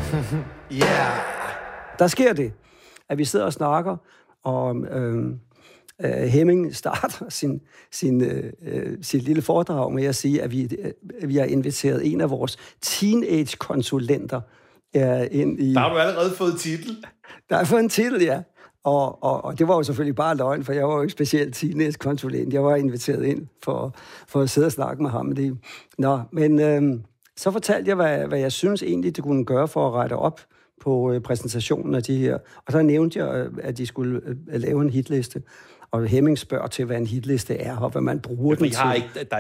Yeah! Der sker det, at vi sidder og snakker om... Hemming starter sit lille foredrag med at sige, at vi har inviteret en af vores teenage-konsulenter ind i... Der har du allerede fået titel. Der har fået en titel, ja. Og det var jo selvfølgelig bare løgn, for jeg var jo ikke specielt teenage-konsulent. Jeg var inviteret ind for at sidde og snakke med ham. Men så fortalte jeg, hvad jeg synes egentlig, det kunne gøre for at rette op på præsentationen af de her. Og så nævnte jeg, at de skulle lave en hitliste. Og Hemming spørger til, hvad en hitliste er, og hvad man bruger den til.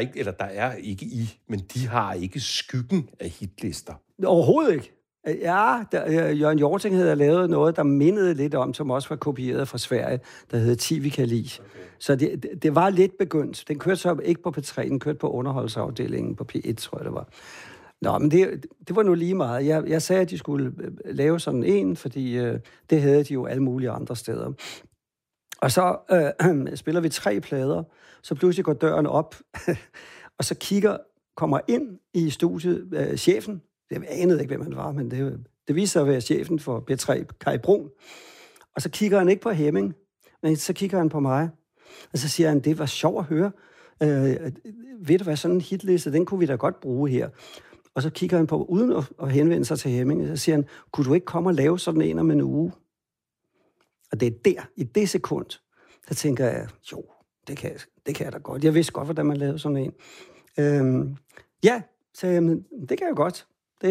Men de har ikke skyggen af hitlister. Overhovedet ikke. Ja, Jørgen Hjorting havde lavet noget, der mindede lidt om, som også var kopieret fra Sverige, der hed Tivikali. Okay. Så det var lidt begyndt. Den kørte så ikke på P3, den kørte på underholdsafdelingen på P1, tror jeg det var. Nå, men det var nu lige meget. Jeg sagde, at de skulle lave sådan en, fordi det havde de jo alle mulige andre steder. Og så spiller vi 3 plader, så pludselig går døren op, og så kommer ind i studiet chefen. Jeg anede ikke, hvem han var, men det viste sig at være chefen for B3, Kai Brun. Og så kigger han ikke på Hemming, men så kigger han på mig. Og så siger han, det var sjovt at høre. Ved du hvad, sådan en hitliste, den kunne vi da godt bruge her. Og så kigger han på, uden at henvende sig til Hemming, så siger han, kunne du ikke komme og lave sådan en om en uge? Og det er der, i det sekund, der tænker jeg, jo, det kan jeg da godt. Jeg vidste godt, hvordan man lavede sådan en. Ja, sagde jeg, det kan jeg godt.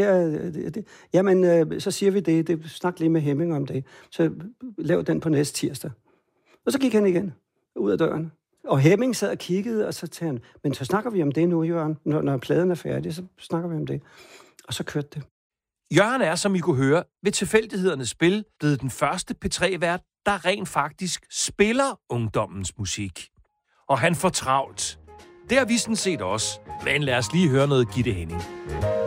Jamen, så siger vi det. Snak lige med Hemming om det. Så lav den på næste tirsdag. Og så gik han igen ud af døren. Og Hemming sad og kiggede, og så sagde han, men så snakker vi om det nu, Jørgen. Når pladen er færdig, så snakker vi om det. Og så kørte det. Jørgen er, som I kunne høre, ved tilfældighedernes spil blevet den første P3-vært, der rent faktisk spiller ungdommens musik. Og han får travlt. Det har vi sådan set også. Men lad os lige høre noget Gitte Henning.